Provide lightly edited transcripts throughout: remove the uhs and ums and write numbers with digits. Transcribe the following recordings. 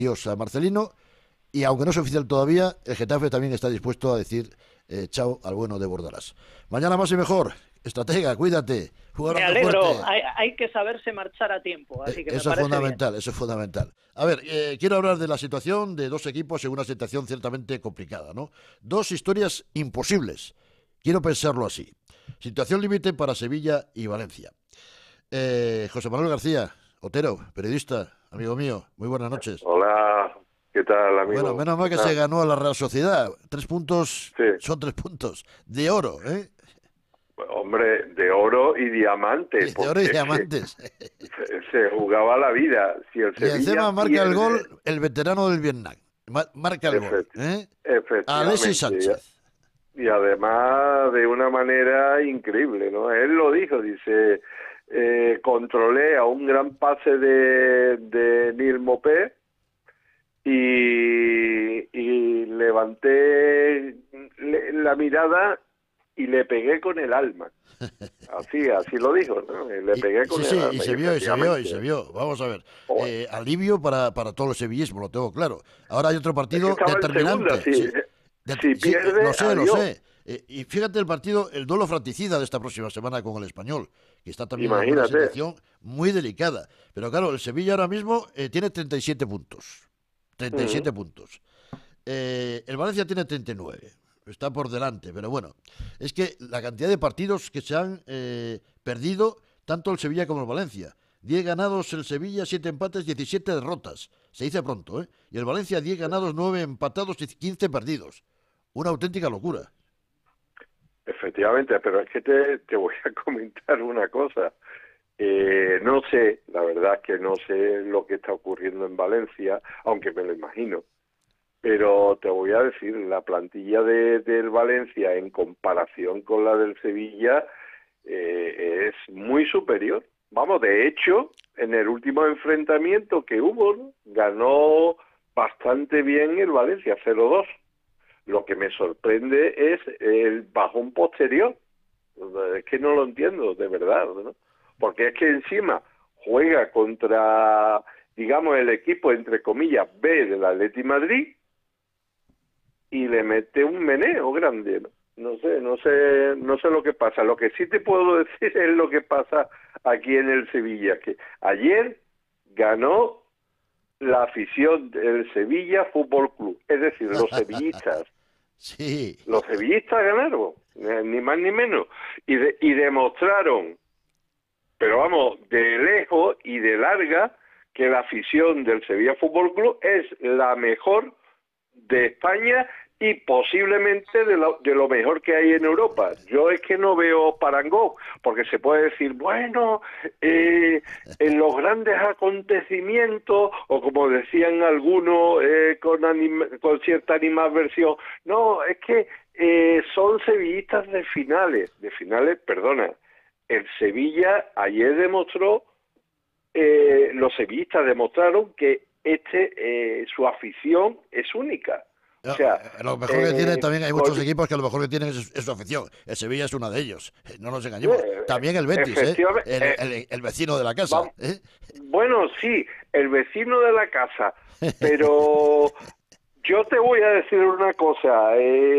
adiós a Marcelino. Y aunque no es oficial todavía, el Getafe también está dispuesto a decir chao al bueno de Bordalás. Mañana más y mejor. Estratega, cuídate. Me Jugador alegro, fuerte. hay que saberse marchar a tiempo, así que me Eso es parece bien. fundamental, eso es fundamental. A ver, quiero hablar de la situación de dos equipos en una situación ciertamente complicada, ¿no? Dos historias imposibles. Quiero pensarlo así. Situación límite para Sevilla y Valencia. José Manuel García, Otero, periodista, amigo mío, muy buenas noches. Hola, ¿qué tal, amigo? Bueno, menos mal que se ganó a la Real Sociedad. 3 puntos, Sí, son 3 puntos de oro, ¿eh? hombre, de oro y diamantes, De oro y porque diamantes. se jugaba la vida. Si el Y encima Sevilla marca el pierde, gol el veterano del Vietnam. Marca el gol, efect- ¿eh? Alexis efectivamente, Sánchez. y además de una manera increíble, ¿no? Él lo dijo, dice, controlé a un gran pase de Neil Mopé y levanté la mirada y le pegué con el alma. Así lo dijo, ¿no? Le pegué con Sí, el sí, alma. y Y se vio, y se vio, y se efectivamente, vio. Vamos a ver. joder, Alivio para todo el sevillismo, lo tengo claro. Ahora hay otro es que partido estaba en segunda, determinante. Sí, si sí, pierde, lo sé, lo adiós. sé. Y fíjate el partido, el duelo fratricida de esta próxima semana con el Español, que está también en una Imagínate. situación muy delicada. Pero claro, el Sevilla ahora mismo tiene 37 puntos. 37 Ujú. puntos. El Valencia tiene 39. Está por delante, pero bueno. Es que la cantidad de partidos que se han perdido, tanto el Sevilla como el Valencia. 10 ganados el Sevilla, 7 empates, 17 derrotas. Se dice pronto, ¿eh? Y el Valencia 10 ganados, 9 empatados y 15 perdidos. Una auténtica locura. Efectivamente, pero es que te voy a comentar una cosa. No sé, la verdad es que no sé lo que está ocurriendo en Valencia, aunque me lo imagino. Pero te voy a decir, la plantilla del Valencia en comparación con la del Sevilla es muy superior. Vamos, de hecho, en el último enfrentamiento que hubo, ¿no?, ganó bastante bien el Valencia, 0-2. Lo que me sorprende es el bajón posterior. Es que no lo entiendo, de verdad, ¿no? Porque es que encima juega contra, digamos, el equipo, entre comillas, B del Atleti Madrid y le mete un meneo grande, ¿no? No sé lo que pasa. Lo que sí te puedo decir es lo que pasa aquí en el Sevilla, que ayer ganó la afición del Sevilla Fútbol Club, es decir, los sevillistas. Sí. Los sevillistas ganaron, ni más ni menos, y demostraron, pero vamos, de lejos y de larga, que la afición del Sevilla Fútbol Club es la mejor de España y posiblemente de lo mejor que hay en Europa. Yo es que no veo parangón, porque se puede decir, bueno, en los grandes acontecimientos, o como decían algunos con cierta animadversión, no, es que son sevillistas de finales, perdona. El Sevilla ayer demostró, los sevillistas demostraron que su afición es única. O No, sea, lo mejor que tiene también hay con, muchos equipos que lo mejor que tienen es su afición. El Sevilla es uno de ellos. No nos engañemos. También el Betis, ¿eh? efectivamente, El vecino de la casa, vamos, ¿eh? bueno, sí, el vecino de la casa, pero yo te voy a decir una cosa,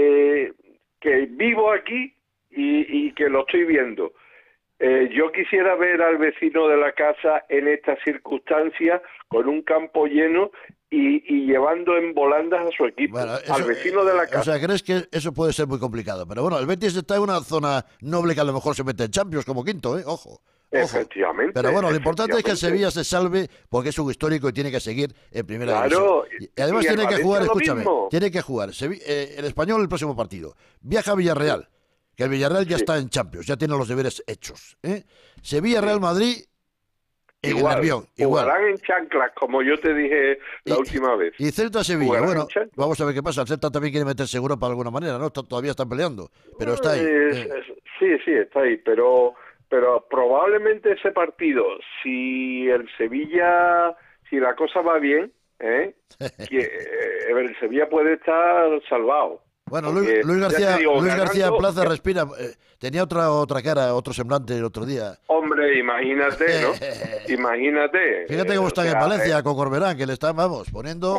que vivo aquí y que lo estoy viendo. Yo quisiera ver al vecino de la casa en estas circunstancias, con un campo lleno y llevando en volandas a su equipo, Bueno, al eso, vecino de la o sea, casa. ¿crees que eso puede ser muy complicado? Pero bueno, el Betis está en una zona noble que a lo mejor se mete en Champions como quinto, ¿eh? Ojo, ojo. Efectivamente, Pero bueno, lo importante es que el efectivamente. Sevilla se salve porque es un histórico y tiene que seguir en primera división. Claro, Y además y el tiene que Valencia jugar, lo escúchame, mismo. tiene que jugar el Español el próximo partido. Viaja a Villarreal, que el Villarreal ya Sí, está en Champions, ya tiene los deberes hechos, ¿eh? Sevilla-Real sí. Madrid en el Igual, Nervión, igual. jugarán en chanclas, como yo te dije Y, la última vez. y Celta-Sevilla, Jugarán en bueno, chanclas. vamos a ver qué pasa. El Celta también quiere meter seguro para alguna manera, ¿no? Todavía están peleando, pero está ahí. Sí, está ahí, pero probablemente ese partido, si el Sevilla, si la cosa va bien, el Sevilla puede estar salvado. Bueno, Porque, ya te digo, Luis García ganando, Plaza respira. Tenía otra cara, otro semblante el otro día. hombre, imagínate, ¿no? Imagínate. Fíjate cómo O están en sea, Valencia con Corberán, que le están, vamos, poniendo